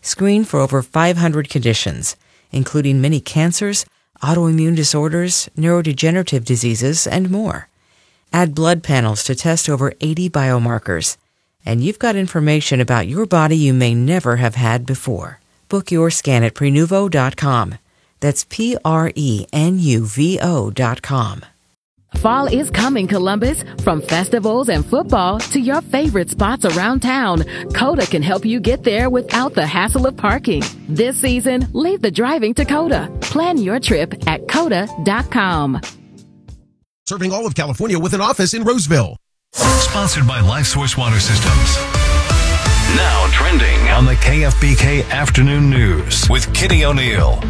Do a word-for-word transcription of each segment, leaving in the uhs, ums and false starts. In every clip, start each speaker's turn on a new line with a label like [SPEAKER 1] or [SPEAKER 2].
[SPEAKER 1] Screen for over five hundred conditions, including many cancers, autoimmune disorders, neurodegenerative diseases, and more. Add blood panels to test over eighty biomarkers. And you've got information about your body you may never have had before. Book your scan at prenuvo dot com. That's P R E N U V O dot com.
[SPEAKER 2] Fall is coming, Columbus. From festivals and football to your favorite spots around town, Coda can help you get there without the hassle of parking. This season, leave the driving to Coda. Plan your trip at coda dot com.
[SPEAKER 3] Serving all of California with an office in Roseville.
[SPEAKER 4] Sponsored by LifeSource Water Systems. Now trending on the K F B K Afternoon News with Kitty O'Neill.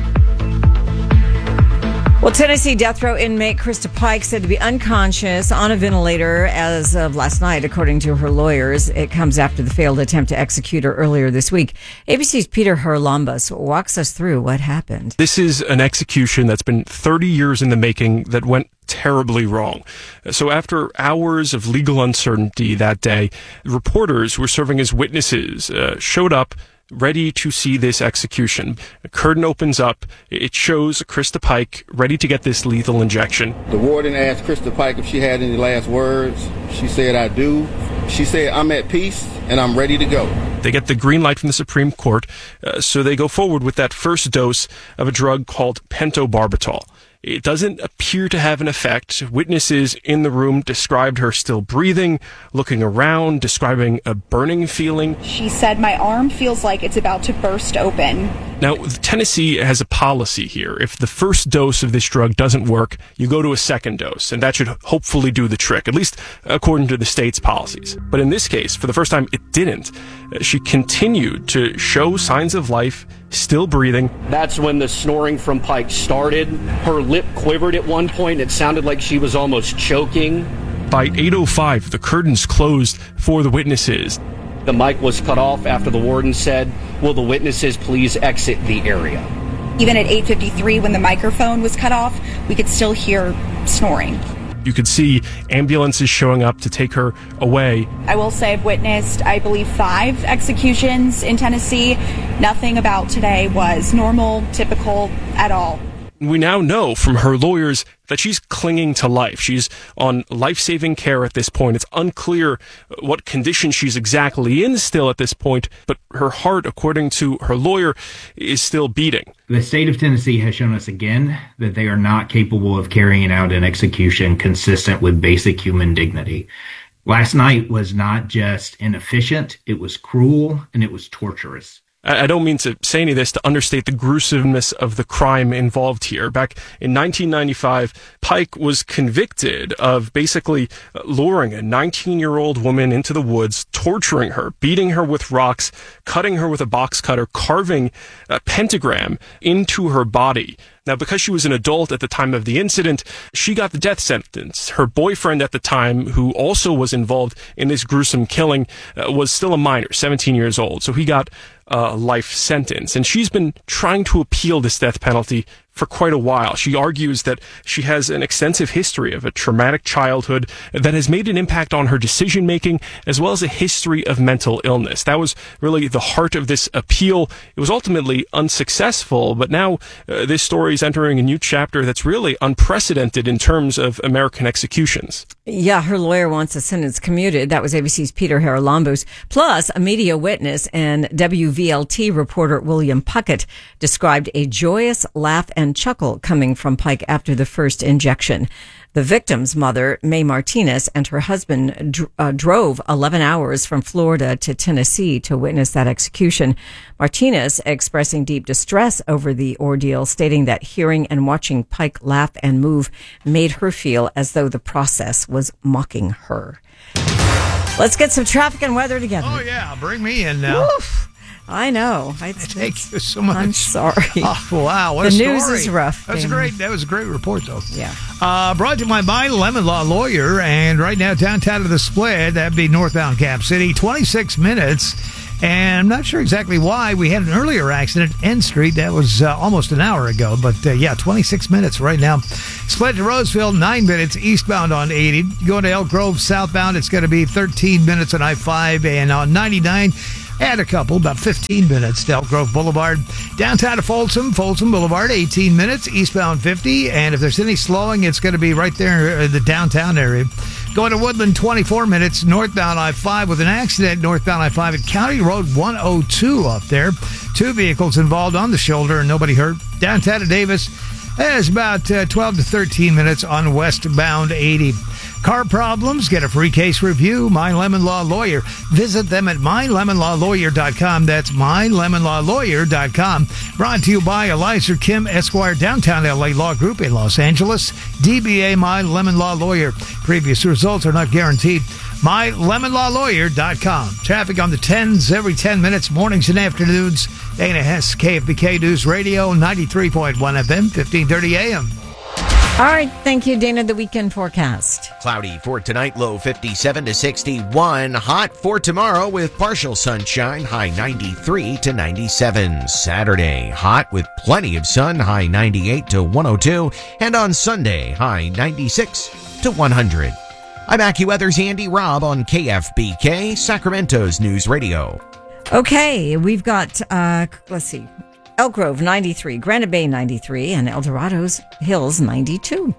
[SPEAKER 5] Well, Tennessee death row inmate Krista Pike said to be unconscious on a ventilator as of last night, according to her lawyers. It comes after the failed attempt to execute her earlier this week. A B C's Peter Haralambos walks us through what happened.
[SPEAKER 6] This is an execution that's been thirty years in the making that went terribly wrong. So after hours of legal uncertainty that day, reporters who were serving as witnesses uh, showed up ready to see this execution. A curtain opens up. It shows Krista Pike ready to get this lethal injection.
[SPEAKER 7] The warden asked Krista Pike if she had any last words. She said, "I do." She said, "I'm at peace and I'm ready to go."
[SPEAKER 6] They get the green light from the Supreme Court, uh, so they go forward with that first dose of a drug called pentobarbital. It doesn't appear to have an effect. Witnesses in the room described her still breathing, looking around, describing a burning feeling.
[SPEAKER 8] She said, "My arm feels like it's about to burst open."
[SPEAKER 6] Now, Tennessee has a policy here. If the first dose of this drug doesn't work, you go to a second dose, and that should hopefully do the trick, at least according to the state's policies. But in this case, for the first time, it didn't. She continued to show signs of life, still breathing.
[SPEAKER 9] That's when the snoring from Pike started. Her lip quivered at one point. It sounded like she was almost choking.
[SPEAKER 6] By eight oh five, the curtains closed for the witnesses.
[SPEAKER 9] The mic was cut off after the warden said, "Will the witnesses please exit the area?"
[SPEAKER 8] Even at eight fifty-three, when the microphone was cut off, we could still hear snoring.
[SPEAKER 6] You could see ambulances showing up to take her away.
[SPEAKER 8] I will say I've witnessed, I believe, five executions in Tennessee. Nothing about today was normal, typical at all.
[SPEAKER 6] We now know from her lawyers that she's clinging to life. She's on life-saving care at this point. It's unclear what condition she's exactly in still at this point, but her heart, according to her lawyer, is still beating.
[SPEAKER 10] The state of Tennessee has shown us again that they are not capable of carrying out an execution consistent with basic human dignity. Last night was not just inefficient, it was cruel, and it was torturous.
[SPEAKER 6] I don't mean to say any of this to understate the gruesomeness of the crime involved here. Back in nineteen ninety-five, Pike was convicted of basically luring a nineteen-year-old woman into the woods, torturing her, beating her with rocks, cutting her with a box cutter, carving a pentagram into her body. Now, because she was an adult at the time of the incident, she got the death sentence. Her boyfriend at the time, who also was involved in this gruesome killing, uh, was still a minor, seventeen years old. So he got a life sentence. And she's been trying to appeal this death penalty for quite a while. She argues that she has an extensive history of a traumatic childhood that has made an impact on her decision-making, as well as a history of mental illness. That was really the heart of this appeal. It was ultimately unsuccessful, but now uh, this story is entering a new chapter that's really unprecedented in terms of American executions.
[SPEAKER 5] Yeah, her lawyer wants a sentence commuted. That was A B C's Peter Haralambos. Plus, a media witness and W V L T reporter William Puckett described a joyous laugh and chuckle coming from Pike after the first injection. The victim's mother, Mae Martinez, and her husband dr- uh, drove eleven hours from Florida to Tennessee to witness that execution. Martinez expressing deep distress over the ordeal, stating that hearing and watching Pike laugh and move made her feel as though the process was mocking her. Let's get some traffic and weather together.
[SPEAKER 11] Oh, yeah. Bring me in now.
[SPEAKER 5] Woof. I know. I,
[SPEAKER 11] Thank you so much.
[SPEAKER 5] I'm sorry.
[SPEAKER 11] Oh, wow, what
[SPEAKER 5] the
[SPEAKER 11] a story.
[SPEAKER 5] news is rough.
[SPEAKER 11] That was a great. That was a great report, though.
[SPEAKER 5] Yeah.
[SPEAKER 11] Uh, brought to you by my Lemon Law Lawyer, and right now downtown to the Split, that'd be northbound Cap City, twenty-six minutes. And I'm not sure exactly why. We had an earlier accident at N Street. That was uh, almost an hour ago. But, uh, yeah, twenty-six minutes right now. Split to Roseville, nine minutes eastbound on eighty. Going to Elk Grove southbound, it's going to be thirteen minutes on I five. And on ninety-nine, Add a couple, about fifteen minutes to Elk Grove Boulevard. Downtown to Folsom, Folsom Boulevard, eighteen minutes, eastbound fifty. And if there's any slowing, it's going to be right there in the downtown area. Going to Woodland, twenty-four minutes, northbound I five with an accident, northbound I five at County Road one oh two up there. Two vehicles involved on the shoulder and nobody hurt. Downtown to Davis, there's about uh, twelve to thirteen minutes on westbound eighty. Car problems, get a free case review. My Lemon Law Lawyer. Visit them at my lemon law lawyer dot com. That's my lemon law lawyer dot com. Brought to you by Eliza Kim Esquire, Downtown L A Law Group in Los Angeles. D B A My Lemon Law Lawyer. Previous results are not guaranteed. my lemon law lawyer dot com. Traffic on the tens every ten minutes, mornings and afternoons. Dana Hess, K F B K News Radio, ninety-three point one F M, fifteen thirty A M.
[SPEAKER 5] All right, thank you, Dana. The weekend forecast.
[SPEAKER 12] Cloudy for tonight, low fifty-seven to sixty-one. Hot for tomorrow with partial sunshine, high ninety-three to ninety-seven. Saturday, hot with plenty of sun, high ninety-eight to one oh two. And on Sunday, high ninety-six to one hundred. I'm AccuWeather's Andy Robb on K F B K, Sacramento's News Radio.
[SPEAKER 5] Okay, we've got, uh, let's see. Elk Grove, ninety-three, Granite Bay, ninety-three, and El Dorado's Hills, ninety-two.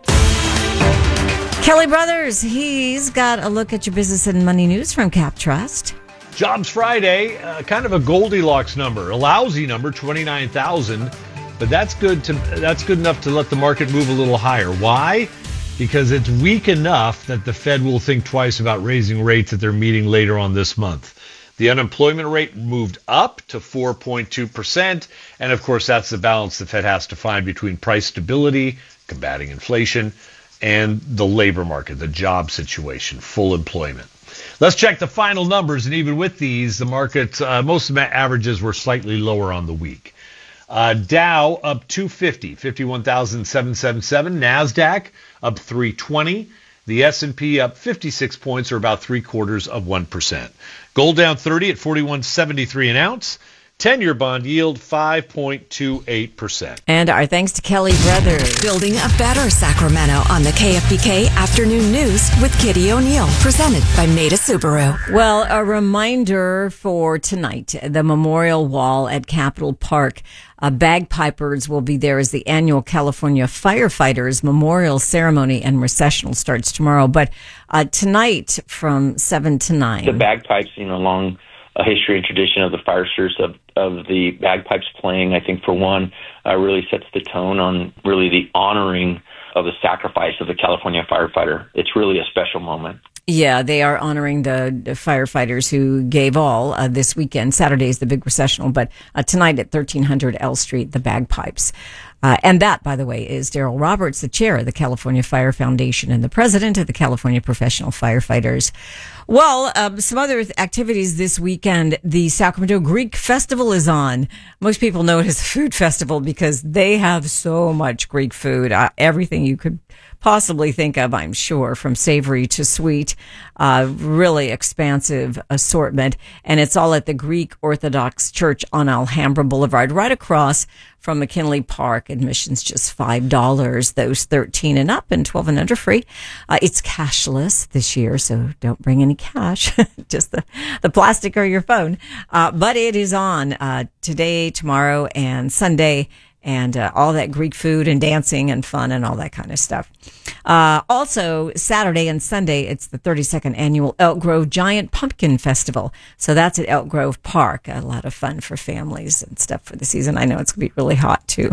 [SPEAKER 5] Kelly Brothers, he's got a look at your business and money news from Cap Trust.
[SPEAKER 13] Jobs Friday, uh, kind of a Goldilocks number, a lousy number, twenty-nine thousand, but that's good to that's good enough to let the market move a little higher. Why? Because it's weak enough that the Fed will think twice about raising rates at their meeting later on this month. The unemployment rate moved up to four point two percent. And of course, that's the balance the Fed has to find between price stability, combating inflation, and the labor market, the job situation, full employment. Let's check the final numbers. And even with these, the market, uh, most of the averages were slightly lower on the week. Uh, Dow up two fifty, fifty-one thousand seven hundred seventy-seven. NASDAQ up three twenty. The S and P up fifty-six points, or about three quarters of one percent. Gold down thirty at forty-one seventy-three an ounce. ten-year bond yield five point two eight percent.
[SPEAKER 5] And our thanks to Kelly Brothers.
[SPEAKER 14] Building a better Sacramento on the K F B K Afternoon News with Kitty O'Neill. Presented by Maida Subaru.
[SPEAKER 5] Well, a reminder for tonight, the Memorial Wall at Capitol Park. Uh, bagpipers will be there as the annual California Firefighters Memorial Ceremony and Recessional starts tomorrow. But uh, tonight from seven to nine.
[SPEAKER 15] The bagpipes, you know, long a history and tradition of the fire service of, of the bagpipes playing, I think, for one, uh, really sets the tone on really the honoring of the sacrifice of the California firefighter. It's really a special moment.
[SPEAKER 5] Yeah, they are honoring the, the firefighters who gave all uh, this weekend. Saturday is the big recessional, but uh, tonight at thirteen hundred L Street, the bagpipes. Uh, and that, by the way, is Daryl Roberts, the chair of the California Fire Foundation and the president of the California Professional Firefighters. Well, um, some other activities this weekend. The Sacramento Greek Festival is on. Most people know it as a food festival because they have so much Greek food, uh, everything you could possibly think of, I'm sure, from savory to sweet, uh, really expansive assortment. And it's all at the Greek Orthodox Church on Alhambra Boulevard, right across from McKinley Park. Admission's just five dollars, those thirteen and up, and twelve and under free. Uh, it's cashless this year, so don't bring any cash, just the, the plastic or your phone. Uh, but it is on uh, today, tomorrow, and Sunday. And uh, all that Greek food and dancing and fun and all that kind of stuff. Uh, also, Saturday and Sunday, it's the thirty-second annual Elk Grove Giant Pumpkin Festival. So that's at Elk Grove Park. A lot of fun for families and stuff for the season. I know it's going to be really hot, too.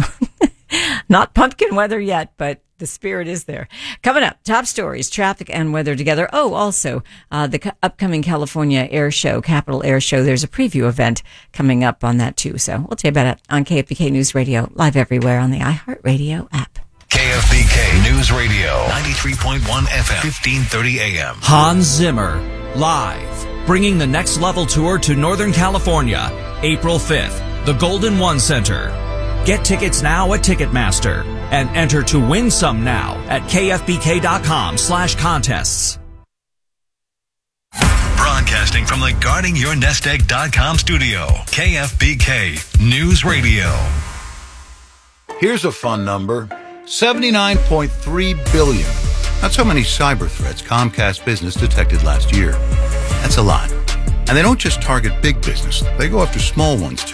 [SPEAKER 5] Not pumpkin weather yet, but the spirit is there. Coming up, top stories, traffic and weather together. Oh, also, uh, the c- upcoming California Air Show, Capital Air Show. There's a preview event coming up on that, too. So we'll tell you about it on K F B K News Radio, live everywhere on the iHeartRadio app.
[SPEAKER 4] K F B K News Radio, ninety-three point one F M, fifteen thirty A M.
[SPEAKER 16] Hans Zimmer, live, bringing the Next Level Tour to Northern California, April fifth, the Golden One Center. Get tickets now at Ticketmaster and enter to win some now at K F B K dot com slash contests.
[SPEAKER 4] Broadcasting from the guarding your nest egg dot com studio, K F B K News Radio.
[SPEAKER 17] Here's a fun number, seventy-nine point three billion. That's how many cyber threats Comcast Business detected last year. That's a lot. And they don't just target big business. They go after small ones, too.